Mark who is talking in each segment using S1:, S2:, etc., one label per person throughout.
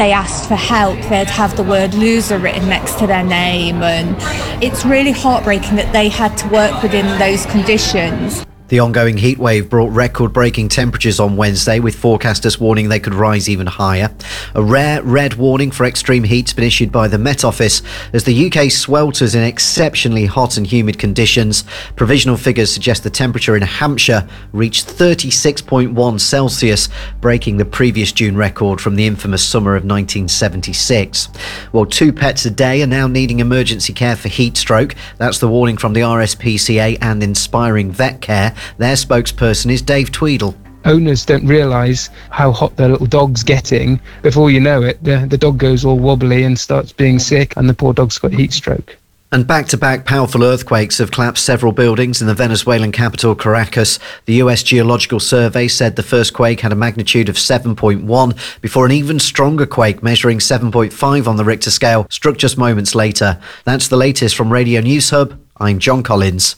S1: they asked for help, they'd have the word loser written next to their name, and it's really heartbreaking that they had to work within those conditions.
S2: The ongoing heatwave brought record-breaking temperatures on Wednesday, with forecasters warning they could rise even higher. A rare red warning for extreme heat's been issued by the Met Office as the UK swelters in exceptionally hot and humid conditions. Provisional figures suggest the temperature in Hampshire reached 36.1 Celsius, breaking the previous June record from the infamous summer of 1976. Well, 2 pets a day are now needing emergency care for heat stroke. That's the warning from the RSPCA and Inspiring Vet Care. Their spokesperson is Dave Tweedle.
S3: Owners don't realise how hot their little dog's getting. Before you know it, the dog goes all wobbly and starts being sick, and the poor dog's got heat stroke.
S2: And back-to-back powerful earthquakes have collapsed several buildings in the Venezuelan capital, Caracas. The US Geological Survey said the first quake had a magnitude of 7.1 before an even stronger quake measuring 7.5 on the Richter scale struck just moments later. That's the latest from Radio News Hub. I'm John Collins.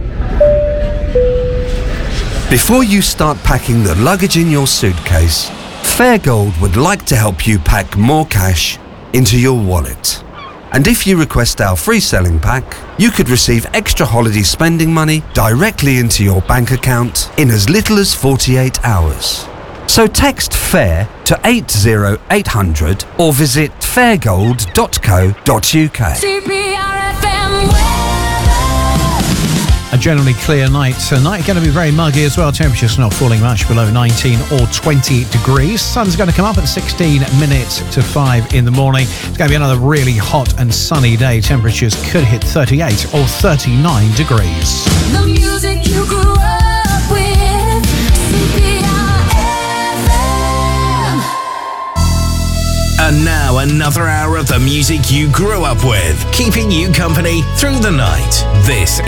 S4: Before you start packing the luggage in your suitcase, Fairgold would like to help you pack more cash into your wallet. And if you request our free selling pack, you could receive extra holiday spending money directly into your bank account in as little as 48 hours. So text FAIR to 80800 or visit fairgold.co.uk.
S5: A generally clear night. Tonight going to be very muggy as well. Temperatures not falling much below 19 or 20 degrees. Sun's going to come up at 16 minutes to 5 in the morning. It's going to be another really hot and sunny day. Temperatures could hit 38 or 39 degrees.
S6: The music you grew up with, CPR-FM.
S7: And now another hour of the music you grew up with, keeping you company through the night. This